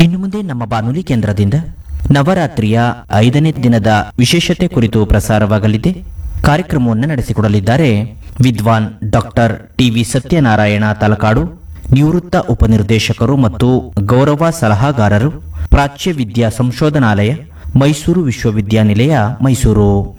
ಇನ್ನು ಮುಂದೆ ನಮ್ಮ ಬಾನುಲಿ ಕೇಂದ್ರದಿಂದ ನವರಾತ್ರಿಯ 5ನೇ ದಿನದ ವಿಶೇಷತೆ ಕುರಿತು ಪ್ರಸಾರವಾಗಲಿದೆ. ಕಾರ್ಯಕ್ರಮವನ್ನು ನಡೆಸಿಕೊಡಲಿದ್ದಾರೆ ವಿದ್ವಾನ್ ಡಾಕ್ಟರ್ ಟಿವಿ ಸತ್ಯನಾರಾಯಣ ತಲಕಾಡು, ನಿವೃತ್ತ ಉಪನಿರ್ದೇಶಕರು ಮತ್ತು ಗೌರವ ಸಲಹಾಗಾರರು, ಪ್ರಾಚ್ಯ ವಿದ್ಯಾ ಸಂಶೋಧನಾಲಯ, ಮೈಸೂರು ವಿಶ್ವವಿದ್ಯಾನಿಲಯ, ಮೈಸೂರು.